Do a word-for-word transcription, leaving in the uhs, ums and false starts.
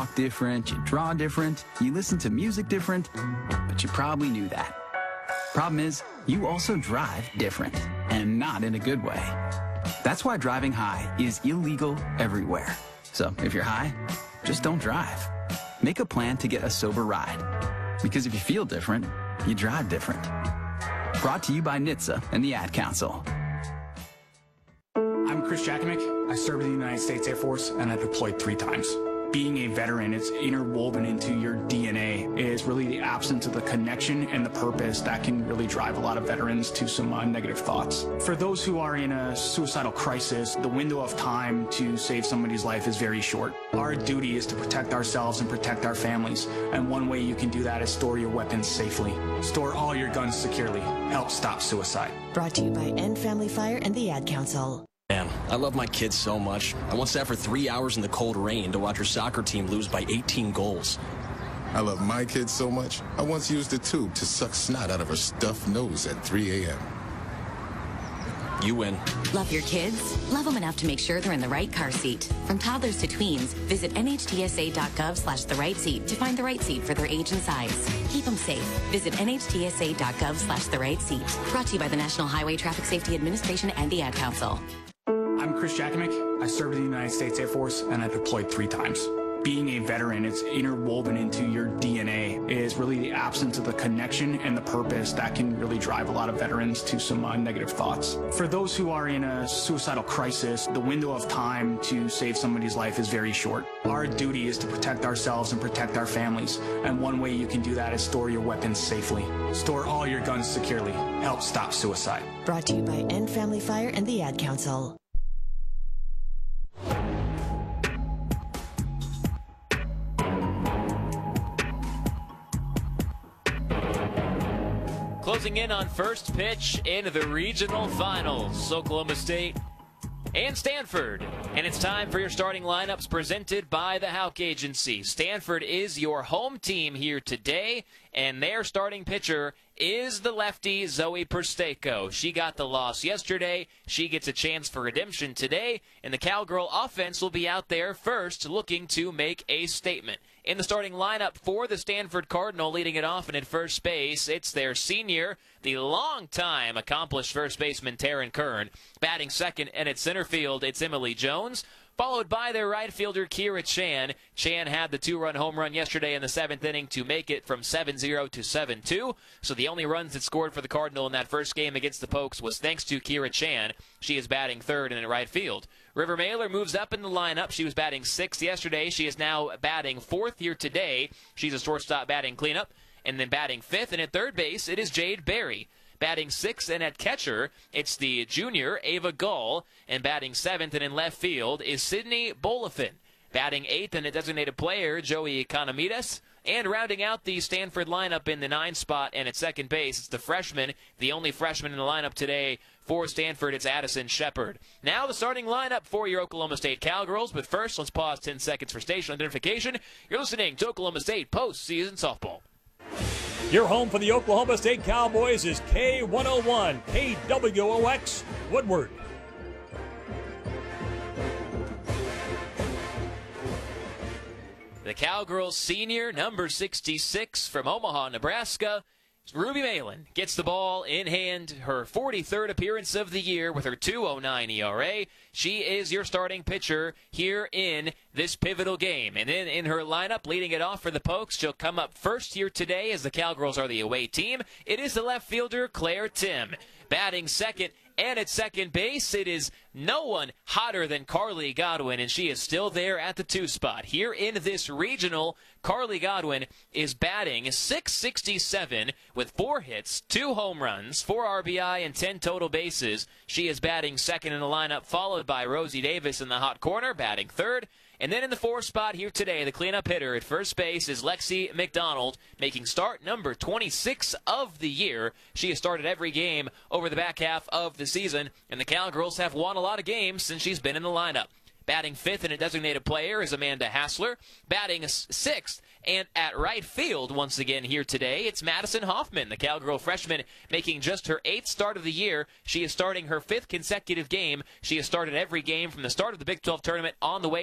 walk different, you draw different, you listen to music different, but you probably knew that. Problem is, you also drive different, and not in a good way. That's why driving high is illegal everywhere. So if you're high, just don't drive. Make a plan to get a sober ride. Because if you feel different, you drive different. Brought to you by N H T S A and the Ad Council. I'm Chris Jakimick. I served in the United States Air Force and I deployed three times. Being a veteran, it's interwoven into your D N A. Is really the absence of the connection and the purpose that can really drive a lot of veterans to some uh, negative thoughts. For those who are in a suicidal crisis, the window of time to save somebody's life is very short. Our duty is to protect ourselves and protect our families. And one way you can do that is store your weapons safely. Store all your guns securely. Help stop suicide. Brought to you by End Family Fire and the Ad Council. Man, I love my kids so much. I once sat for three hours in the cold rain to watch her soccer team lose by eighteen goals. I love my kids so much, I once used a tube to suck snot out of her stuffed nose at three a m You win. Love your kids? Love them enough to make sure they're in the right car seat. From toddlers to tweens, visit N H T S A dot gov slash the right seat to find the right seat for their age and size. Keep them safe. Visit N H T S A dot gov slash the right seat. Brought to you by the National Highway Traffic Safety Administration and the Ad Council. I'm Chris Jakimick. I served in the United States Air Force and I deployed three times. Being a veteran, it's interwoven into your D N A. Is really the absence of the connection and the purpose that can really drive a lot of veterans to some uh, negative thoughts. For those who are in a suicidal crisis, the window of time to save somebody's life is very short. Our duty is to protect ourselves and protect our families. And one way you can do that is store your weapons safely. Store all your guns securely. Help stop suicide. Brought to you by End Family Fire and the Ad Council. Closing in on first pitch in the regional finals, Oklahoma State and Stanford. And it's time for your starting lineups presented by the Houck Agency. Stanford is your home team here today, and their starting pitcher is the lefty Zoe Persteco. She got the loss yesterday. She gets a chance for redemption today, and the Cowgirl offense will be out there first looking to make a statement. In the starting lineup for the Stanford Cardinal, leading it off and at first base, it's their senior, the long-time accomplished first baseman Taryn Kern. Batting second and at center field, it's Emily Jones, followed by their right fielder Kira Chan. Chan had the two-run home run yesterday in the seventh inning to make it from seven zero to seven two. So the only runs that scored for the Cardinal in that first game against the Pokes was thanks to Kira Chan. She is batting third and in right field. River Mailer moves up in the lineup. She was batting sixth yesterday. She is now batting fourth here today. She's a shortstop batting cleanup. And then batting fifth and at third base, it is Jade Berry. Batting sixth and at catcher, it's the junior Ava Gull. And batting seventh and in left field is Sydney Bolifin. Batting eighth and a designated player, Joey Economides. And rounding out the Stanford lineup in the nine spot and at second base, it's the freshman, the only freshman in the lineup today for Stanford, it's Addison Shepard. Now the starting lineup for your Oklahoma State Cowgirls, but first let's pause ten seconds for station identification. You're listening to Oklahoma State postseason softball. Your home for the Oklahoma State Cowboys is K one oh one, K W O X, Woodward. The Cowgirls senior, number sixty-six from Omaha, Nebraska, Ruby Malin gets the ball in hand, her forty-third appearance of the year with her two oh nine E R A. She is your starting pitcher here in this pivotal game. And then in her lineup, leading it off for the Pokes, she'll come up first here today as the Cowgirls are the away team. It is the left fielder, Claire Tim. Batting second and at second base, it is no one hotter than Carly Godwin, and she is still there at the two spot. Here in this regional, Carly Godwin is batting six sixty-seven with four hits, two home runs, four R B I, and ten total bases. She is batting second in the lineup, followed by Rosie Davis in the hot corner, batting third. And then in the fourth spot here today, the cleanup hitter at first base is Lexi McDonald, making start number twenty-six of the year. She has started every game over the back half of the season, and the Cowgirls have won a lot of games since she's been in the lineup. Batting fifth and a designated player is Amanda Hassler. Batting sixth and at right field once again here today, it's Madison Hoffman, the Cowgirl freshman, making just her eighth start of the year. She is starting her fifth consecutive game. She has started every game from the start of the Big twelve tournament on the way